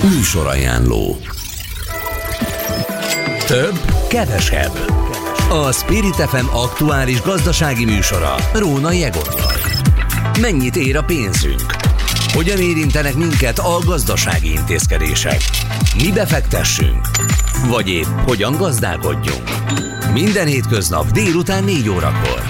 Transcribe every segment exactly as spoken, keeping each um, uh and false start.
Műsorajánló. Több, kevesebb. A Spirit ef em aktuális gazdasági műsora Rónai Egottal. Mennyit ér a pénzünk? Hogyan érintenek minket a gazdasági intézkedések? Mi befektessünk? Vagy épp hogyan gazdálkodjunk? Minden hétköznap délután négy órakor.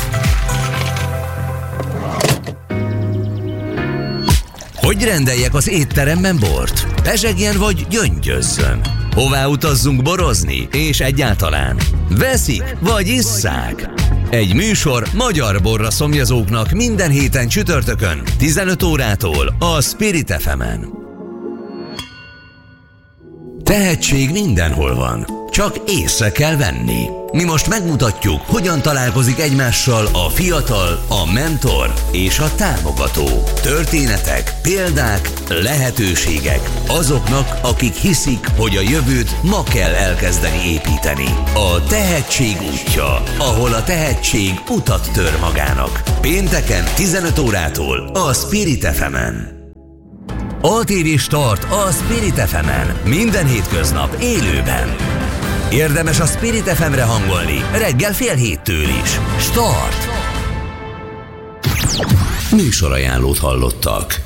Hogy rendeljek az étteremben bort? Pezsegjen vagy gyöngyözzön? Hová utazzunk borozni? És egyáltalán veszik vagy isszák? Egy műsor magyar borra szomjazóknak minden héten csütörtökön tizenöt órától a Spirit ef emen. Tehetség mindenhol van, csak észre kell venni. Mi most megmutatjuk, hogyan találkozik egymással a fiatal, a mentor és a támogató. Történetek, példák, lehetőségek azoknak, akik hiszik, hogy a jövőt ma kell elkezdeni építeni. A tehetség útja, ahol a tehetség utat tör magának. Pénteken tizenöt órától a Spirit ef emen. á té vé Start a Spirit ef emen. Minden hétköznap élőben. Érdemes a Spirit ef emre hangolni, reggel fél héttől is. Start! Műsorajánlót hallottak.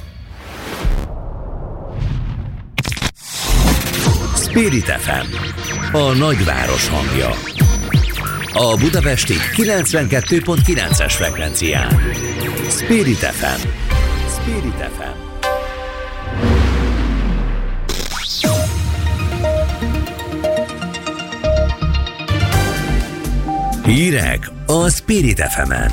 Spirit ef em, a nagyváros hangja. A budapesti kilencvenkettő pont kilences frekvencián. Spirit ef em. Spirit ef em. Hírek a Spirit ef emen.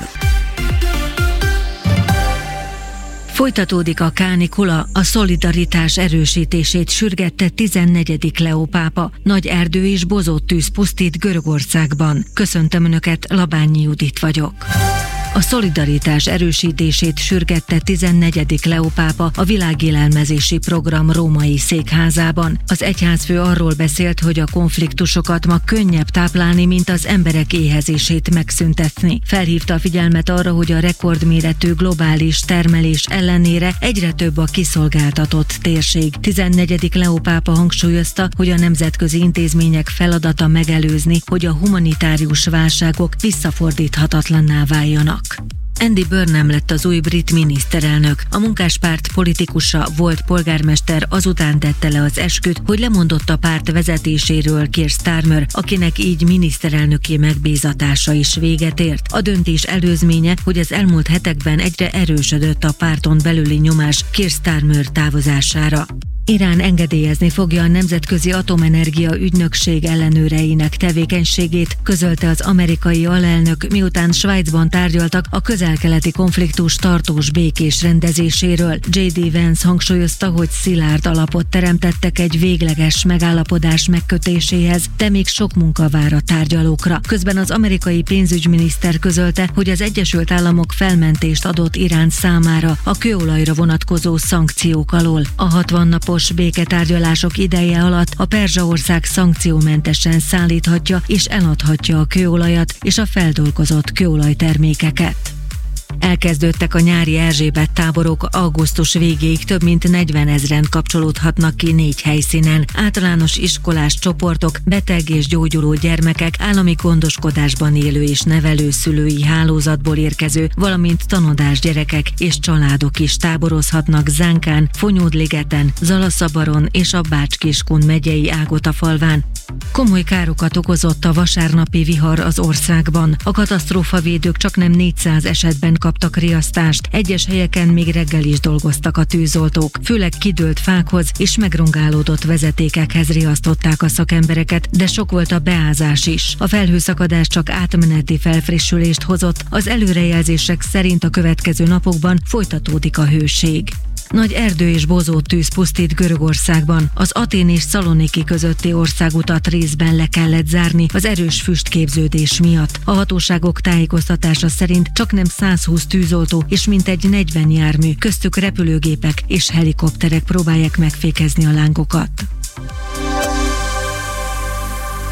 Folytatódik a kánikula, a szolidaritás erősítését sürgette tizennegyedik Leó pápa. Nagy erdő és bozott tűz pusztít Görögországban. Köszöntöm Önöket, Labányi Judit vagyok. A szolidaritás erősítését sürgette tizennegyedik Leó pápa a világélelmezési program római székházában. Az egyházfő arról beszélt, hogy a konfliktusokat ma könnyebb táplálni, mint az emberek éhezését megszüntetni. Felhívta a figyelmet arra, hogy a rekordméretű globális termelés ellenére egyre több a kiszolgáltatott térség. tizennegyedik Leó pápa hangsúlyozta, hogy a nemzetközi intézmények feladata megelőzni, hogy a humanitárius válságok visszafordíthatatlanná váljanak. Andy Burnham lett az új brit miniszterelnök. A munkáspárt politikusa, volt polgármester azután tette le az esküt, hogy lemondott a párt vezetéséről Keir Starmer, akinek így miniszterelnöki megbízatása is véget ért. A döntés előzménye, hogy az elmúlt hetekben egyre erősödött a párton belüli nyomás Keir Starmer távozására. Irán engedélyezni fogja a Nemzetközi Atomenergia Ügynökség ellenőreinek tevékenységét, közölte az amerikai alelnök, miután Svájcban tárgyaltak a közel-keleti konfliktus tartós békés rendezéséről. jé dé Vance hangsúlyozta, hogy szilárd alapot teremtettek egy végleges megállapodás megkötéséhez, de még sok munka vár a tárgyalókra. Közben az amerikai pénzügyminiszter közölte, hogy az Egyesült Államok felmentést adott Irán számára a kőolajra vonatkozó szankciók alól. A hatvan napos béketárgyalások ideje alatt a Perzsaország szankciómentesen szállíthatja és eladhatja a kőolajat és a feldolgozott kőolajtermékeket. Elkezdődtek a nyári Erzsébet táborok, augusztus végéig több mint negyvenezren kapcsolódhatnak ki négy helyszínen. Általános iskolás csoportok, beteg és gyógyuló gyermekek, állami gondoskodásban élő és nevelő szülői hálózatból érkező, valamint tanodás gyerekek és családok is táborozhatnak Zánkán, Fonyódligeten, Zalaszabaron és a Bács-Kiskun megyei Ágotafalván. Komoly károkat okozott a vasárnapi vihar az országban. A katasztrófavédők csaknem négyszáz esetben kaptak riasztást, egyes helyeken még reggel is dolgoztak a tűzoltók, főleg kidőlt fákhoz és megrongálódott vezetékekhez riasztották a szakembereket, de sok volt a beázás is. A felhőszakadás csak átmeneti felfrissülést hozott, az előrejelzések szerint a következő napokban folytatódik a hőség. Nagy erdő és bozott tűz pusztít Görögországban. Az Atén és Szaloniki közötti országutat részben le kellett zárni az erős füstképződés miatt. A hatóságok tájékoztatása szerint csaknem százhúsz tűzoltó és mintegy negyven jármű, köztük repülőgépek és helikopterek próbálják megfékezni a lángokat.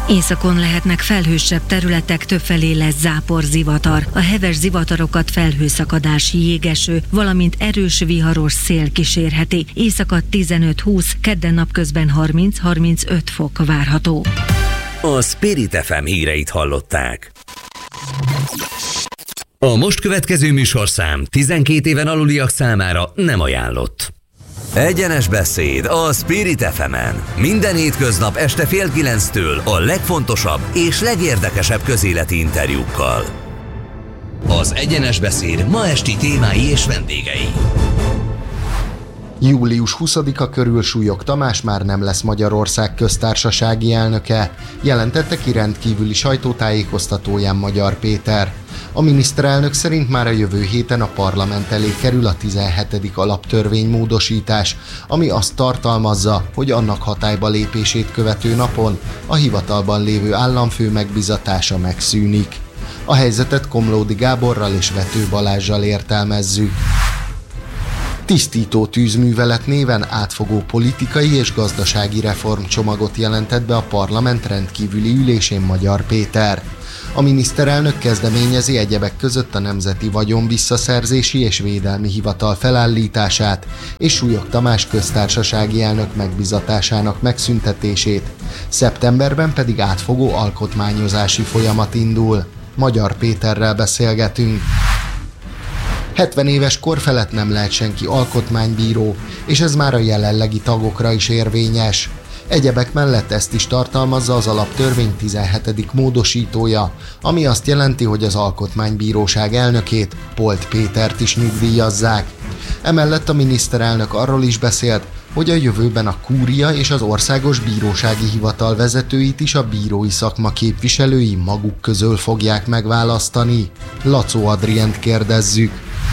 Északon lehetnek felhősebb területek, többfelé lesz zápor, zivatar. A heves zivatarokat felhőszakadás, jégeső, valamint erős viharos szél kísérheti. Éjszaka tizenöt-húsz, kedden napközben harminc-harmincöt fok várható. A Spirit ef em híreit hallották. A most következő műsorszám tizenkét éven aluliak számára nem ajánlott. Egyenes beszéd a Spirit ef emen. Minden hétköznap este fél kilenctől a legfontosabb és legérdekesebb közéleti interjúkkal. Az Egyenes beszéd ma esti témái és vendégei. július huszadika körül Súlyog Tamás már nem lesz Magyarország köztársasági elnöke, jelentette ki rendkívüli sajtótájékoztatóján Magyar Péter. A miniszterelnök szerint már a jövő héten a parlament elé kerül a tizenhetedik alaptörvénymódosítás, ami azt tartalmazza, hogy annak hatályba lépését követő napon a hivatalban lévő államfő megbizatása megszűnik. A helyzetet Komlódi Gáborral és Vető Balázssal értelmezzük. Tisztító tűzművelet néven átfogó politikai és gazdasági reformcsomagot jelentett be a parlament rendkívüli ülésén Magyar Péter. A miniszterelnök kezdeményezi egyebek között a Nemzeti Vagyonvisszaszerzési és Védelmi Hivatal felállítását és Súlyog Tamás köztársasági elnök megbizatásának megszüntetését. Szeptemberben pedig átfogó alkotmányozási folyamat indul. Magyar Péterrel beszélgetünk. hetven éves kor felett nem lehet senki alkotmánybíró, és ez már a jelenlegi tagokra is érvényes. Egyebek mellett ezt is tartalmazza az alaptörvény tizenhetedik módosítója, ami azt jelenti, hogy az Alkotmánybíróság elnökét, Polt Pétert is nyugdíjazzák. Emellett a miniszterelnök arról is beszélt, hogy a jövőben a kúria és az Országos Bírósági Hivatal vezetőit is a bírói szakma képviselői maguk közül fogják megválasztani. Lacó Adrient kérdezzük.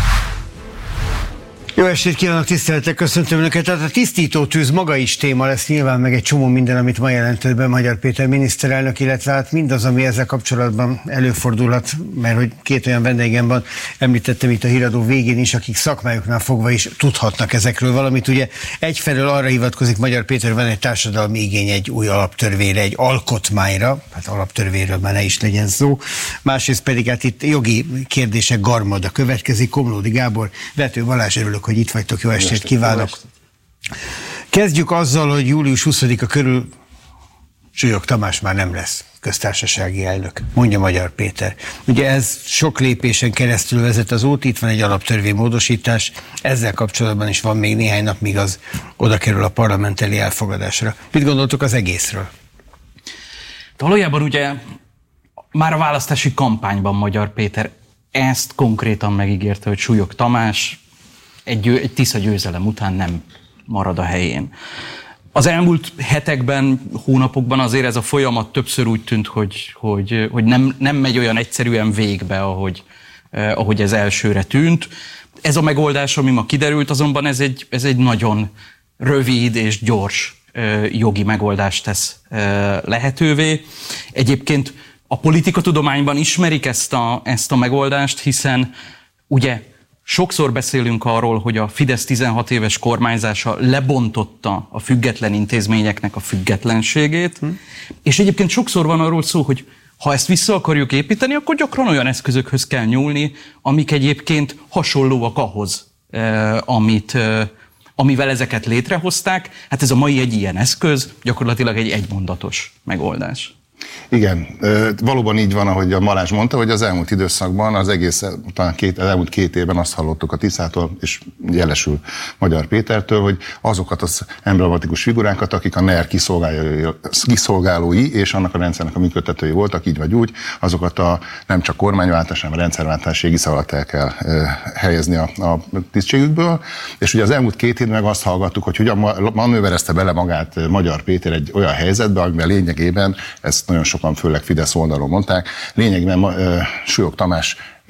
Jó estét kívánok, tiszteletek, köszöntöm Önöket. Tehát a tisztító tűz maga is téma lesz nyilván, meg egy csomó minden, amit ma jelentett be Magyar Péter miniszterelnök, illetve hát mindaz, ami ezzel kapcsolatban előfordulhat, mert hogy két olyan vendégem van, említettem itt a híradó végén is, akik szakmájuknál fogva is tudhatnak ezekről valamit. Ugye egyfelől arra hivatkozik Magyar Péter, van egy társadalmi igény egy új alaptörvényre, egy alkotmányra, hát alaptörvényről már ne is legyen szó. Másrészt pedig hát itt jogi kérdések garmada következik. Komlódi Gábor, Vető Balázs, örülök, hogy itt vagytok, jó estét kívánok. Kezdjük azzal, hogy július huszadika körül Súlyog Tamás már nem lesz köztársasági elnök, mondja Magyar Péter. Ugye ez sok lépésen keresztül vezet az út, itt van egy alaptörvénymódosítás, ezzel kapcsolatban is van még néhány nap, míg az oda kerül a parlament elé elfogadásra. Mit gondoltok az egészről? De valójában ugye már a választási kampányban Magyar Péter ezt konkrétan megígérte, hogy Súlyog Tamás egy, egy Tisza győzelem után nem marad a helyén. Az elmúlt hetekben, hónapokban azért ez a folyamat többször úgy tűnt, hogy, hogy, hogy nem, nem megy olyan egyszerűen végbe, ahogy, eh, ahogy ez elsőre tűnt. Ez a megoldás, ami ma kiderült, azonban ez egy, ez egy nagyon rövid és gyors eh, jogi megoldást tesz eh, lehetővé. Egyébként a politikatudományban ismerik ezt a, ezt a megoldást, hiszen ugye sokszor beszélünk arról, hogy a Fidesz tizenhat éves kormányzása lebontotta a független intézményeknek a függetlenségét, hm. és egyébként sokszor van arról szó, hogy ha ezt vissza akarjuk építeni, akkor gyakran olyan eszközökhöz kell nyúlni, amik egyébként hasonlóak ahhoz, eh, amit, eh, amivel ezeket létrehozták. Hát ez a mai egy ilyen eszköz, gyakorlatilag egy egymondatos megoldás. Igen, valóban így van, ahogy a Balázs mondta, hogy az elmúlt időszakban, az egész, talán két, az elmúlt két évben azt hallottuk a Tiszától, és jelesül Magyar Pétertől, hogy azokat az emblematikus figurákat, akik a en e er kiszolgálói és annak a rendszernek a működtetői voltak, így vagy úgy, azokat a nem csak kormányváltás, hanem a rendszerváltás égisze alatt el kell helyezni a, a tisztségükből. És ugye az elmúlt két évben meg azt hallgattuk, hogy hogyan manőverezte bele magát Magyar Péter egy olyan helyzetbe, amiben lényegében ezt nagyon sokan, főleg Fidesz oldalról mondták, lényegében uh, Súlyog Tamás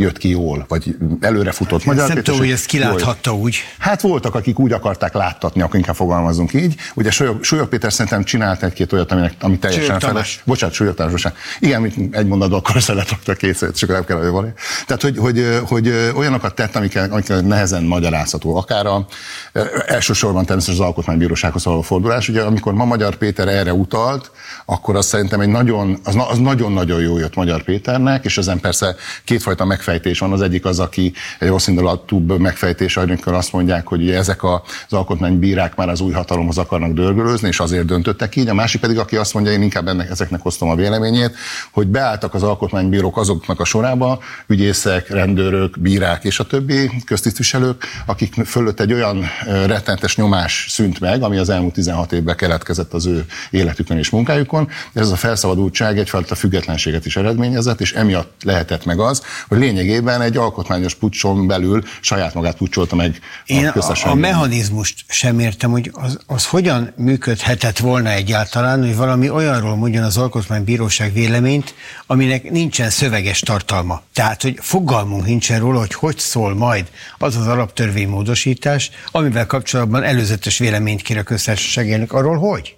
jött ki jól, vagy előre futott Magyar Péter. Nem tudom, hogy ezt kiláthatta jól. úgy. Hát voltak, akik úgy akarták láttatni, akkor inkább fogalmazunk így. Ugye Súlyog, Súlyog Péter szerintem csinált egy-két olyat, aminek, ami teljesen feles. Bocsánat, Súlyog Tamás, bocsánat. Igen, egy mondatban akkor szeretrakta kétszor, csak nem kell a jövő. Tehát, hogy, hogy, hogy olyanokat tett, amikkel, amikkel nehezen magyarázható. Akár a, elsősorban természetesen az Alkotmánybírósághoz való fordulás. Ugye, amikor ma Magyar Péter erre utalt, akkor az szerintem egy nagyon, az, az nagyon-nagyon jó jött Magyar Péternek, és ezen persze kétfajta megfejtés van. Az egyik az, aki egy rosszindulatúbb megfejtés, amikor azt mondják, hogy ezek az alkotmánybírák már az új hatalomhoz akarnak dörgölözni, és azért döntöttek így. A másik pedig, aki azt mondja, én inkább ennek, ezeknek osztom a véleményét, hogy beálltak az alkotmánybírók azoknak a sorába, ügyészek, rendőrök, bírák és a többi köztisztviselők, akik fölött egy olyan rettentes nyomás szűnt meg, ami az elmúlt tizenhat évben keletkezett az ő életükön és munkájukon. Ez a felszabadultság egyfajta függetlenséget is eredményezett, és emiatt lehetett meg az, hogy lényegében egy alkotmányos puccson belül saját magát pucsolta meg Én a köztársaság. A mechanizmust sem értem, hogy az, az hogyan működhetett volna egyáltalán, hogy valami olyanról mondjon az Alkotmánybíróság véleményt, aminek nincsen szöveges tartalma. Tehát, hogy fogalmunk nincsen róla, hogy hogy szól majd az az alaptörvénymódosítás, amivel kapcsolatban előzetes véleményt kér a köztársaság elnök. Arról hogy?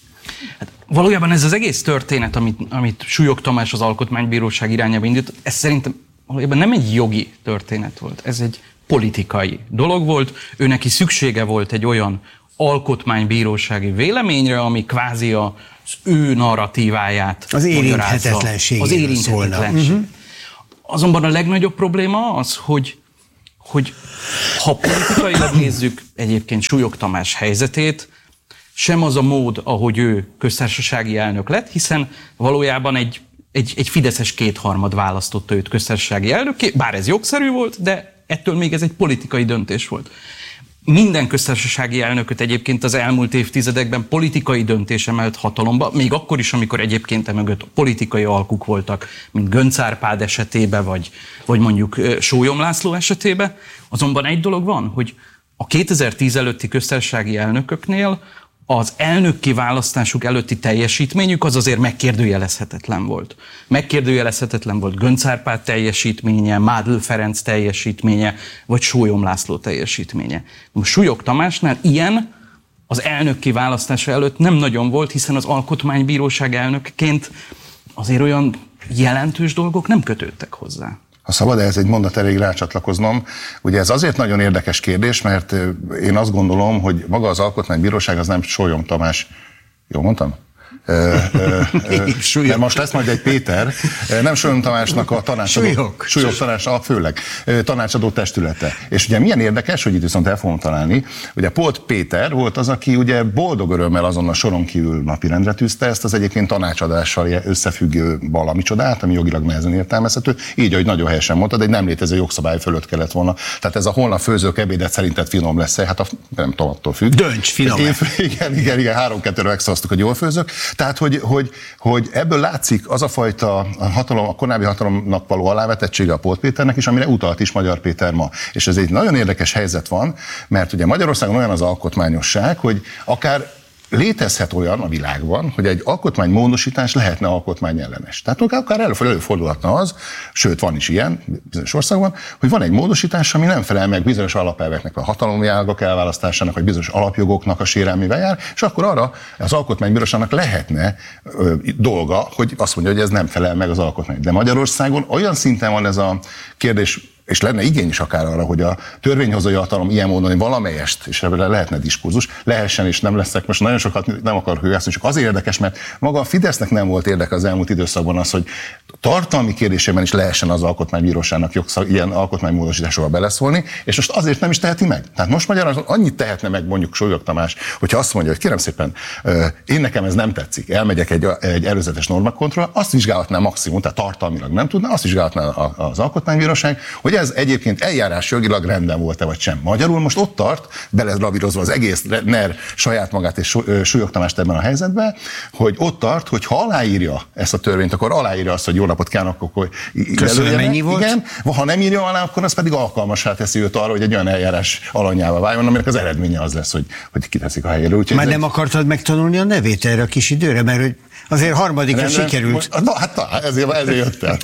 Hát valójában ez az egész történet, amit, amit Súlyog Tamás az Alkotmánybíróság irányába indított, ez szerintem valójában nem egy jogi történet volt, ez egy politikai dolog volt. Ő neki szüksége volt egy olyan alkotmánybírósági véleményre, ami kvázi az ő narratíváját az érinthetetlenség. Az érinthetetlenség. Uh-huh. Azonban a legnagyobb probléma az, hogy, hogy ha politikailag nézzük egyébként Súlyog Tamás helyzetét, sem az a mód, ahogy ő köztársasági elnök lett, hiszen valójában egy, egy, egy fideszes kétharmad választotta őt köztársasági elnökké, bár ez jogszerű volt, de ettől még ez egy politikai döntés volt. Minden köztársasági elnököt egyébként az elmúlt évtizedekben politikai döntés emelt hatalomba, még akkor is, amikor egyébként emögött politikai alkuk voltak, mint Göncz Árpád esetében, vagy, vagy mondjuk Sólyom László esetében. Azonban egy dolog van, hogy a kétezer-tíz előtti köztársasági elnököknél az elnökki választásuk előtti teljesítményük az azért megkérdőjelezhetetlen volt. Megkérdőjelezhetetlen volt Göncz Árpád teljesítménye, Mádl Ferenc teljesítménye, vagy Sólyom László teljesítménye. Most Súlyog Tamásnál ilyen az elnökki választása előtt nem nagyon volt, hiszen az Alkotmánybíróság elnökként azért olyan jelentős dolgok nem kötődtek hozzá. Ha szabad, ez egy mondat elég rácsatlakoznom. Ugye ez azért nagyon érdekes kérdés, mert én azt gondolom, hogy maga az Alkotmánybíróság az nem Sólyom Tamás, jól mondtam? Ö, ö, ö, mert most lesz majd egy Péter, nem Sólyom Tamásnak a tanácsadó, Súlyog, Súlyog tanács, a főleg tanácsadó testülete. És ugye milyen érdekes, hogy itt viszont el fogom találni, ugye Polt Péter volt az, aki ugye boldog örömmel azon a soron kívül napirendre tűzte ezt az egyébként tanácsadással összefüggő valami csodát, ami jogilag nehezen értelmezhető, így, ahogy nagyon helyesen mondtad, egy nem létező jogszabály fölött kellett volna. Tehát ez a holnap főzők ebédet szerinted finom lesz, hát a, nem tudom, attól függ. Dönts, finom. Én, igen, igen, igen, három-kettőre megszavaztuk, hogy jól főzök. Tehát, hogy, hogy, hogy ebből látszik az a fajta a, hatalom, a korábbi hatalomnak való alávetettsége a Polt Péternek is, amire utalt is Magyar Péter ma. És ez egy nagyon érdekes helyzet van, mert ugye Magyarországon olyan az alkotmányosság, hogy akár létezhet olyan a világban, hogy egy alkotmánymódosítás lehetne alkotmányellenes. Tehát akár előfordulhatna az, sőt van is ilyen bizonyos országban, hogy van egy módosítás, ami nem felel meg bizonyos alapelveknek, a hatalmi ágak elválasztásának, vagy bizonyos alapjogoknak a sérelmével jár, és akkor arra az alkotmánybíróságnak lehetne ö, dolga, hogy azt mondja, hogy ez nem felel meg az alkotmány. De Magyarországon olyan szinten van ez a kérdés, és lenne igény is akár arra, hogy a törvényhozói hatalom ilyen módon, hogy valamelyest, és ebben lehetne diskurzus, lehessen és nem leszek, most nagyon sokat nem akarok hőjászni, csak azért érdekes, mert maga a Fidesznek nem volt érdeke az elmúlt időszakban az, hogy tartalmi kérdésében is lehessen az alkotmánybíróságnak jogszak, ilyen alkotmánymódosításról beleszólni, és most azért nem is teheti meg. Tehát most magyarul annyit tehetne meg mondjuk Súlyog Tamás, hogyha azt mondja, hogy kérem szépen, én nekem ez nem tetszik, elmegyek egy, egy előzetes normakontroll, azt vizsgálhatná maximum, tehát tartalmilag nem tudná, azt vizsgálhatná az alkotmánybíróság, hogy ez egyébként eljárás jogilag rendben volt-e vagy sem. Magyarul most ott tart, belezlavírozva az egész en e er saját magát és Súlyog Tamást ebben a helyzetben, hogy ott tart, hogy ha aláírja ezt a törvényt, akkor aláírja azt, hogy jó napot kívánok, akkor köszönöm, ennyi volt. Igen, ha nem írja alá, akkor az pedig alkalmassá teszi őt arra, hogy egy olyan eljárás alanyává váljon, aminek az eredménye az lesz, hogy, hogy kiteszik a helyére. Úgyhogy már nem egy... akartad megtanulni a nevét erre a kis időre, mert hogy azért harmadikra sikerült. Na, hát na, ezért, ezért jöttem.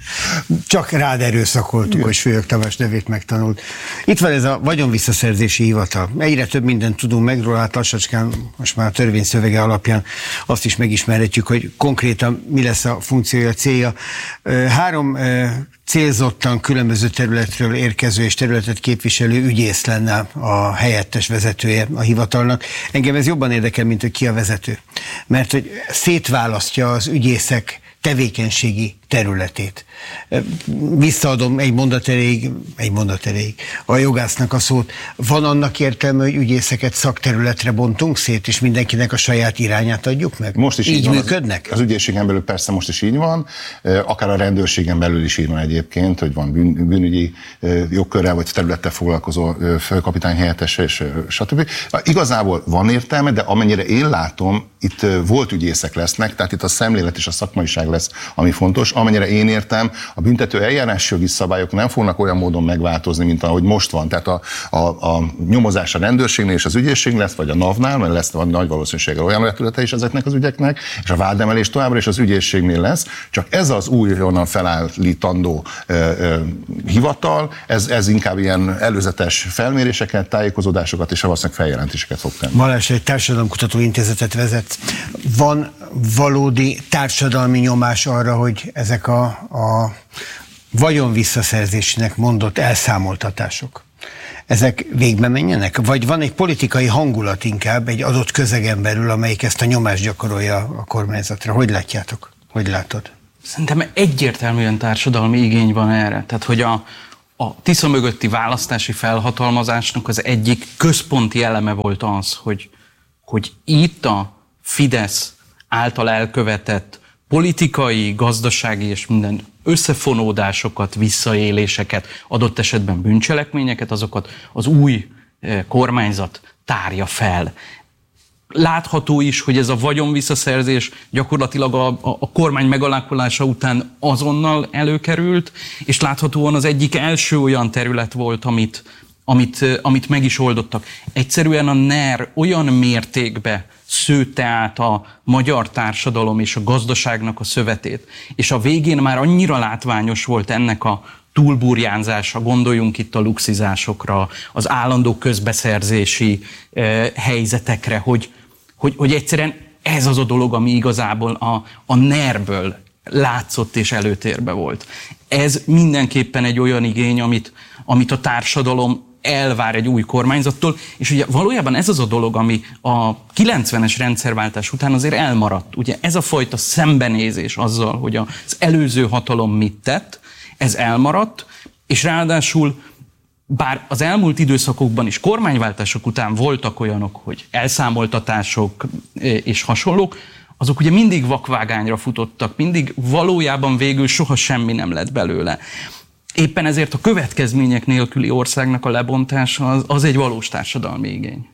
Csak rád erőszakoltuk, hogy Súlyog Tamás nevét megtanult. Itt van ez a vagyonvisszaszerzési hivatal. Egyre több mindent tudunk meg róla, hát lassacskán most már a törvény szövege alapján azt is megismerhetjük, hogy konkrétan mi lesz a funkciója, célja. Három célzottan különböző területről érkező és területet képviselő ügyész lenne a helyettes vezetője a hivatalnak. Engem ez jobban érdekel, mint hogy ki a vezető. Mert hogy szétválasztja az ügyészek tevékenységi területét. Visszaadom egy mondat erejéig, egy mondat erejéig a jogásznak a szót. Van annak értelme, hogy ügyészeket szakterületre bontunk szét, és mindenkinek a saját irányát adjuk meg? Most is így, így van. működnek? Az, az ügyészségen belül persze most is így van, akár a rendőrségen belül is így van egyébként, hogy van bűn, bűnügyi jogkörrel vagy területtel foglalkozó főkapitány helyettes, és stb. Igazából van értelme, de amennyire én látom, itt volt ügyészek lesznek, tehát itt a szemlélet és a szakmaiság lesz, ami fontos. Amennyire én értem, a büntető eljárásjogi szabályok nem fognak olyan módon megváltozni, mint ahogy most van. Tehát a, a, a nyomozás a rendőrségnél és az ügyészség lesz, vagy a NAV-nál, mert lesz van nagy valószínűséggel olyan vetülete is ezeknek az ügyeknek, és a vádemelés továbbra is az ügyészségnél lesz, csak ez az újonnan felállítandó ö, ö, hivatal, ez, ez inkább ilyen előzetes felméréseket, tájékozódásokat és valószínűleg feljelentéseket fog tenni. Balázs, egy társadalomkutató intézetet vezet. Van valódi társadalmi nyomás arra, hogy ezek a, a vagyonvisszaszerzésnek mondott elszámoltatások, ezek végbe menjenek? Vagy van egy politikai hangulat inkább egy adott közegen belül, amelyik ezt a nyomást gyakorolja a kormányzatra? Hogy látjátok? Hogy látod? Szerintem egyértelműen társadalmi igény van erre. Tehát, hogy a, a Tisza mögötti választási felhatalmazásnak az egyik központi eleme volt az, hogy, hogy itt a Fidesz által elkövetett politikai, gazdasági és minden összefonódásokat, visszaéléseket, adott esetben bűncselekményeket, azokat az új kormányzat tárja fel. Látható is, hogy ez a vagyonvisszaszerzés gyakorlatilag a, a, a kormány megalakulása után azonnal előkerült, és láthatóan az egyik első olyan terület volt, amit, amit, amit meg is oldottak. Egyszerűen a NER olyan mértékbe szőtte át a magyar társadalom és a gazdaságnak a szövetét, és a végén már annyira látványos volt ennek a túlburjánzása, gondoljunk itt a luxizásokra, az állandó közbeszerzési eh, helyzetekre, hogy, hogy, hogy egyszerűen ez az a dolog, ami igazából a, a NER-ből látszott és előtérbe volt. Ez mindenképpen egy olyan igény, amit, amit a társadalom elvár egy új kormányzattól, és ugye valójában ez az a dolog, ami a kilencvenes rendszerváltás után azért elmaradt. Ugye ez a fajta szembenézés azzal, hogy az előző hatalom mit tett, ez elmaradt, és ráadásul bár az elmúlt időszakokban is kormányváltások után voltak olyanok, hogy elszámoltatások és hasonlók, azok ugye mindig vakvágányra futottak, mindig valójában végül soha semmi nem lett belőle. Éppen ezért a következmények nélküli országnak a lebontása az, az egy valós társadalmi igény.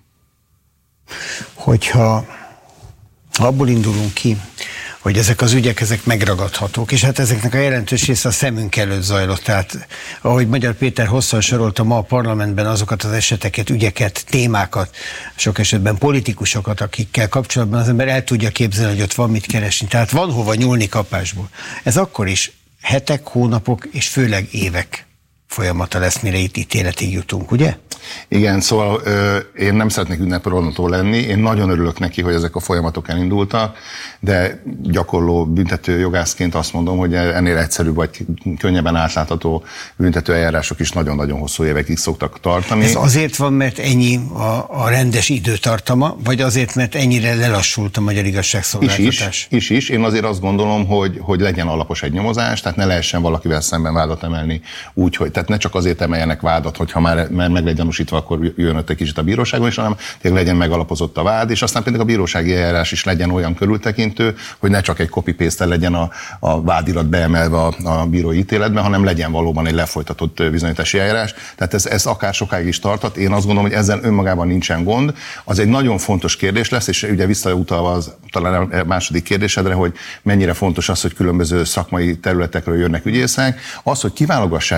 Hogyha abból indulunk ki, hogy ezek az ügyek, ezek megragadhatók, és hát ezeknek a jelentős része a szemünk előtt zajlott. Tehát, ahogy Magyar Péter hosszan sorolta ma a parlamentben azokat az eseteket, ügyeket, témákat, sok esetben politikusokat, akikkel kapcsolatban az ember el tudja képzelni, hogy ott van mit keresni. Tehát van hova nyúlni kapásból. Ez akkor is hetek, hónapok és főleg évek folyamata lesz, mire itt ítéletig jutunk, ugye? Igen, szóval ö, én nem szeretnék ünneporontó lenni, én nagyon örülök neki, hogy ezek a folyamatok elindultak, de gyakorló büntető jogászként azt mondom, hogy ennél egyszerűbb vagy könnyebben átlátható büntető eljárások is nagyon-nagyon hosszú évekig szoktak tartani. Ez azért van, mert ennyi a, a rendes időtartama, vagy azért, mert ennyire lelassult a magyar igazságszolgáltatás? Is is, is, is. Én azért azt gondolom, hogy, hogy legyen alapos egy nyomozás, tehát ne lehessen valakivel szemben vádat emelni úgy, hogy tehát ne csak azért emeljenek vádat, hogyha már, már meg legyen usítva, akkor jön egy kicsit a bíróságon is, hanem tényleg legyen megalapozott a vád, és aztán pedig a bírósági eljárás is legyen olyan körültekintő, hogy ne csak egy copy-paste legyen a, a vádirat beemelve a, a bírói ítéletben, hanem legyen valóban egy lefolytatott bizonyítási eljárás. Tehát ez, ez akár sokáig is tartat. Én azt gondolom, hogy ezzel önmagában nincsen gond. Az egy nagyon fontos kérdés lesz, és ugye visszautalva az talán a második kérdésedre, hogy mennyire fontos az, hogy különböző szakmai területekről jönnek ügyészek. Az, hogy kiválogassák, hogy melyikek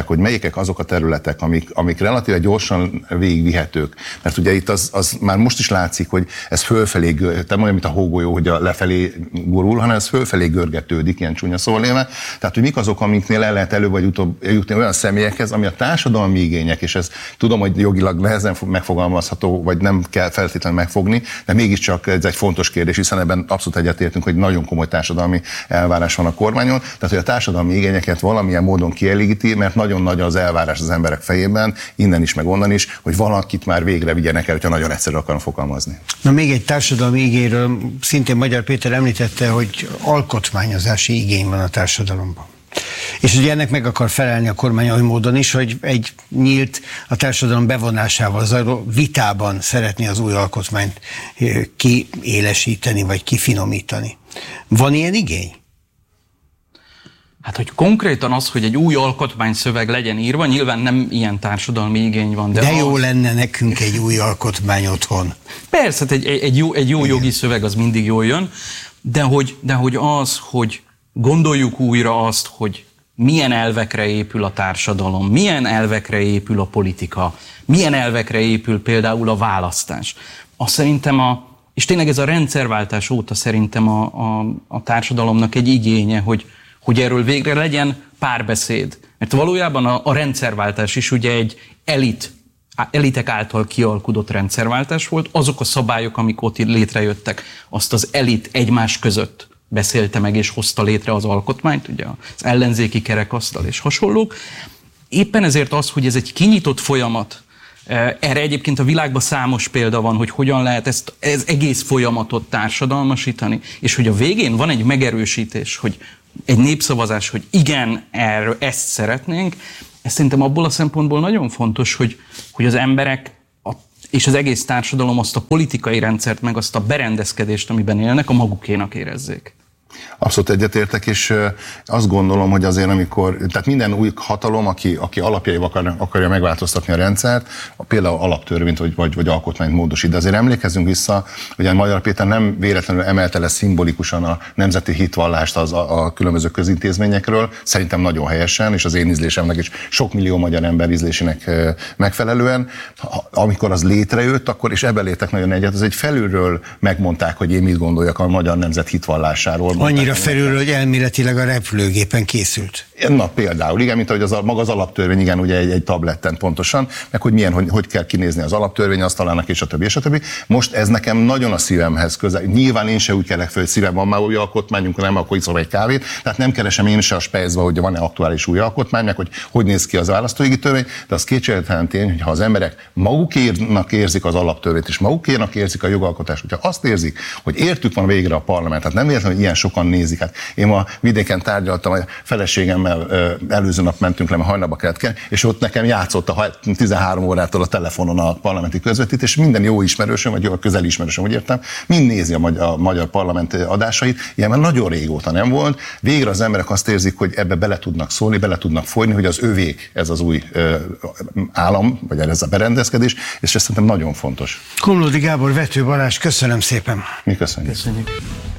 melyek azok a területek, amik, amik relatíve gyorsan végigvihetők. Mert ugye itt az, az már most is látszik, hogy ez fölfelé, nem olyan, mint a hógolyó, hogy a lefelé gurul, hanem ez fölfelé görgetődik, ilyen csúnya szóval élve. Tehát, hogy mik azok, amiknél el lehet előbb vagy utóbb jutni olyan személyekhez, ami a társadalmi igények, és ez tudom, hogy jogilag nehezen megfogalmazható, vagy nem kell feltétlenül megfogni, de mégiscsak ez egy fontos kérdés, hiszen ebben abszolút egyetértünk, hogy nagyon komoly társadalmi elvárás van a kormányon, tehát hogy a társadalmi igényeket valamilyen módon kielégíti, mert nagyon nagy az elvárás az emberek fejében, innen is, meg onnan is, hogy valakit már végre vigyenek el, hogyha nagyon egyszerű akarom fogalmazni. Na még egy társadalmi igényről, szintén Magyar Péter említette, hogy alkotmányozási igény van a társadalomban. És ugye ennek meg akar felelni a kormány oly módon is, hogy egy nyílt, a társadalom bevonásával zajló vitában szeretné az új alkotmányt kiélesíteni, vagy kifinomítani. Van ilyen igény? Hát, hogy konkrétan az, hogy egy új alkotmányszöveg legyen írva, nyilván nem ilyen társadalmi igény van. De, de jó az... lenne nekünk egy új alkotmány otthon. Persze, egy, egy jó, egy jó jogi szöveg az mindig jól jön, de hogy, de hogy az, hogy gondoljuk újra azt, hogy milyen elvekre épül a társadalom, milyen elvekre épül a politika, milyen elvekre épül például a választás. Azt szerintem a, és tényleg ez a rendszerváltás óta szerintem a, a, a társadalomnak egy igénye, hogy, hogy erről végre legyen párbeszéd. Mert valójában a, a rendszerváltás is ugye egy elit, elitek által kialkudott rendszerváltás volt. Azok a szabályok, amik ott létrejöttek, azt az elit egymás között beszélte meg és hozta létre az alkotmányt, ugye az ellenzéki kerekasztal és hasonlók. Éppen ezért az, hogy ez egy kinyitott folyamat, erre egyébként a világban számos példa van, hogy hogyan lehet ezt ez egész folyamatot társadalmasítani, és hogy a végén van egy megerősítés, hogy egy népszavazás, hogy igen, erről ezt szeretnénk, ez szerintem abból a szempontból nagyon fontos, hogy, hogy az emberek a, és az egész társadalom azt a politikai rendszert, meg azt a berendezkedést, amiben élnek, a magukénak érezzék. Abszolút egyetértek, és azt gondolom, hogy azért amikor, tehát minden új hatalom, aki, aki alapjaival akar, akarja megváltoztatni a rendszert, például alaptörvényt vagy, vagy, vagy alkotmányt módosít. De azért emlékezzünk vissza, hogy a Magyar Péter nem véletlenül emelte le szimbolikusan a nemzeti hitvallást az, a, a különböző közintézményekről, szerintem nagyon helyesen, és az én ízlésemnek is sok millió magyar ember ízlésének megfelelően. Amikor az létrejött, akkor, és ebben léptek nagyon egyet, az egy felülről megmondták, hogy én mit gondoljak a magyar nemzet hitvallásáról. Annyira felülről, hogy elméletileg a repülőgépen készült. Na például, igen, mint ahogy az, maga az alaptörvény, igen, ugye egy, egy tabletten pontosan, meg hogy milyen, hogy, hogy kell kinézni az alaptörvény asztalának, és a többi, és a többi. Most ez nekem nagyon a szívemhez közel. Nyilván én se úgy kelek föl, hogy szívem van már új alkotmányunk, nem, akkor iszom egy kávét. Tehát nem keresem én se a spejzbe, hogy van-e aktuális új alkotmány, meg hogy hogy néz ki az választójogi törvény, de az kétségtelen tény, hogy ha az emberek magukérnak érzik az alaptörvényt, és magukérnak érzik a jogalkotást, hogyha azt érzik, hogy értük van végre a parlament, tehát nem véletlenül, hogy ilyen sokan nézik. Hát én ma vidéken tárgyaltam, a feleségemmel előző nap mentünk le, mert hajnalba kellett kell, és ott nekem játszott a tizenhárom órától a telefonon a parlamenti közvetítés, és minden jó ismerősöm, vagy jó közeli ismerősöm, úgy értem, mind nézi a magyar, a magyar parlament adásait. Ilyen már nagyon régóta nem volt. Végre az emberek azt érzik, hogy ebbe bele tudnak szólni, bele tudnak folyni, hogy az övék ez az új ö, állam, vagy ez a berendezkedés, és ez szerintem nagyon fontos. Komlódi Gábor, Vető Balázs, köszönöm szépen. Mi köszönjük. Köszönjük.